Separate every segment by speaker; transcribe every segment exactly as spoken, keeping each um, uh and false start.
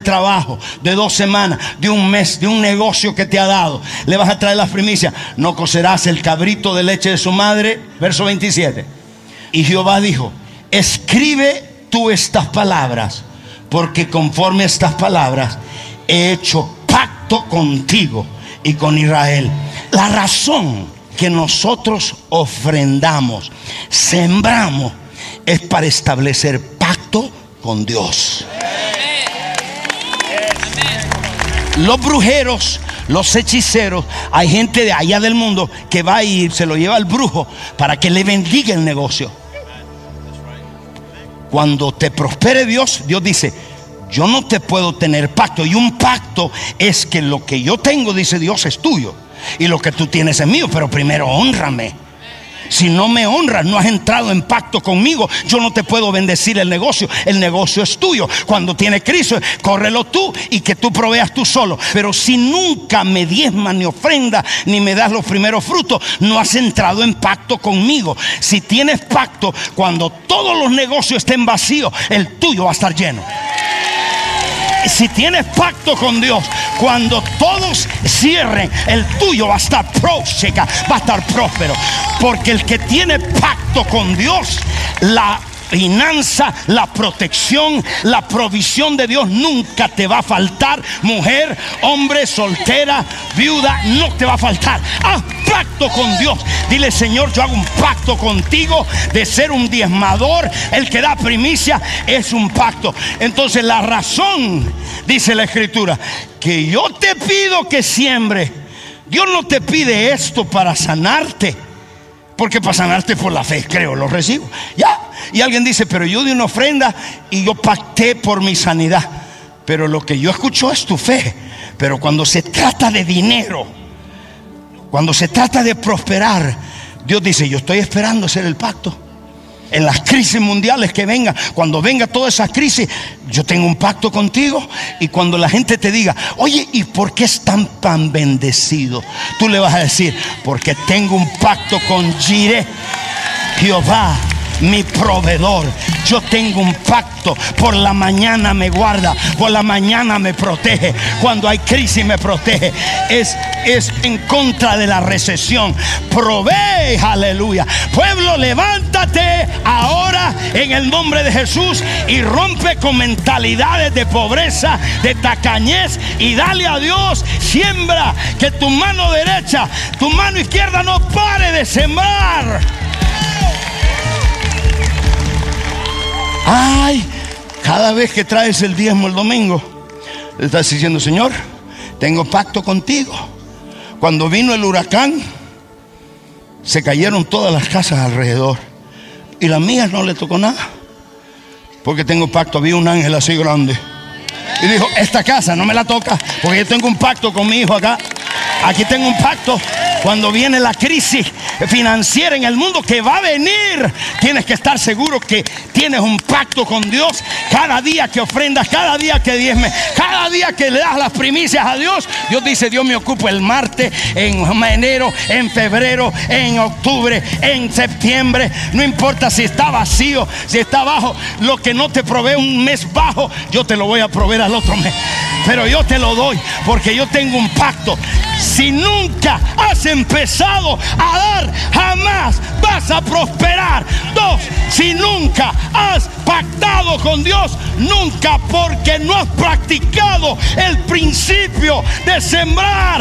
Speaker 1: trabajo, de dos semanas, de un mes, de un negocio que te ha dado, le vas a traer las primicias. No cocerás el cabrito de leche de su madre. Verso veintisiete. Y Jehová dijo: escribe tú estas palabras, porque conforme a estas palabras he hecho pacto contigo y con Israel. La razón que nosotros ofrendamos, sembramos, es para establecer pacto con Dios. Los brujeros, los hechiceros, hay gente de allá del mundo que va a ir, se lo lleva al brujo para que le bendiga el negocio. Cuando te prospere Dios, Dios dice: yo no te puedo tener pacto. Y un pacto es que lo que yo tengo, dice Dios, es tuyo, y lo que tú tienes es mío. Pero primero honrame. Si no me honras, no has entrado en pacto conmigo. Yo no te puedo bendecir el negocio. El negocio es tuyo. Cuando tiene crisis, córrelo tú y que tú proveas tú solo. Pero si nunca me diezmas ni ofrendas ni me das los primeros frutos, no has entrado en pacto conmigo. Si tienes pacto, cuando todos los negocios estén vacíos, el tuyo va a estar lleno. Si tienes pacto con Dios, cuando todos cierren, el tuyo va a estar próspero, va a estar próspero. Porque el que tiene pacto con Dios, la finanza, la protección, la provisión de Dios nunca te va a faltar. Mujer, hombre, soltera, viuda, no te va a faltar. Haz pacto con Dios. Dile: Señor, yo hago un pacto contigo de ser un diezmador. El que da primicia es un pacto. Entonces la razón, dice la Escritura, que yo te pido que siembre. Dios no te pide esto para sanarte, porque para sanarte por la fe, creo, lo recibo. Ya. Y alguien dice: pero yo di una ofrenda y yo pacté por mi sanidad. Pero lo que yo escucho es tu fe. Pero cuando se trata de dinero, cuando se trata de prosperar, Dios dice: yo estoy esperando hacer el pacto. En las crisis mundiales que vengan, cuando venga toda esa crisis, yo tengo un pacto contigo. Y cuando la gente te diga: oye, ¿y por qué es tan, tan bendecido? Tú le vas a decir: porque tengo un pacto con Jireh, Jehová mi proveedor. Yo tengo un pacto. Por la mañana me guarda, por la mañana me protege, cuando hay crisis me protege. Es, es en contra de la recesión. Provee, aleluya. Pueblo, levántate ahora en el nombre de Jesús y rompe con mentalidades de pobreza, de tacañez, y dale a Dios. Siembra, que tu mano derecha, tu mano izquierda no pare de sembrar. Ay, cada vez que traes el diezmo el domingo, le estás diciendo: Señor, tengo pacto contigo. Cuando vino el huracán, se cayeron todas las casas alrededor, y las mías no le tocó nada, porque tengo pacto. Había un ángel así grande y dijo: esta casa no me la toca, porque yo tengo un pacto con mi hijo acá. Aquí tengo un pacto. Cuando viene la crisis financiera en el mundo, que va a venir, tienes que estar seguro que tienes un pacto con Dios. Cada día que ofrendas, cada día que diezmes, cada día que le das las primicias a Dios, Dios dice: Dios me ocupa el martes, en enero, en febrero, en octubre, en septiembre. No importa si está vacío, si está bajo. Lo que no te provee un mes bajo, yo te lo voy a proveer al otro mes. Pero yo te lo doy porque yo tengo un pacto. Si nunca has empezado a dar, jamás vas a prosperar. Dos, si nunca has pactado con Dios, nunca, porque no has practicado el principio de sembrar.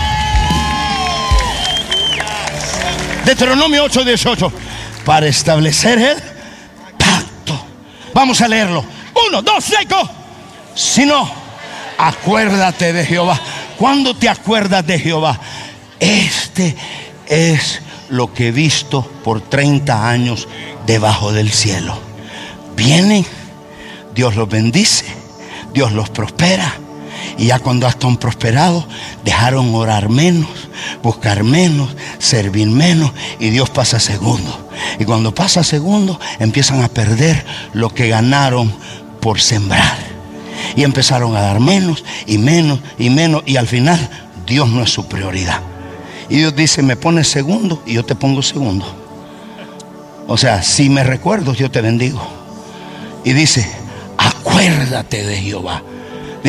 Speaker 1: Deuteronomio ocho dieciocho, para establecer el pacto. Vamos a leerlo. Uno, dos, cinco. Si no, acuérdate de Jehová. ¿Cuándo te acuerdas de Jehová? Este es lo que he visto por treinta años debajo del cielo. Vienen, Dios los bendice, Dios los prospera. Y ya cuando están prosperados, dejaron orar menos, buscar menos, servir menos, y Dios pasa segundo. Y cuando pasa segundo, empiezan a perder lo que ganaron por sembrar. Y empezaron a dar menos y menos y menos, y al final Dios no es su prioridad. Y Dios dice: me pones segundo y yo te pongo segundo. O sea, si me recuerdo, yo te bendigo. Y dice: acuérdate de Jehová.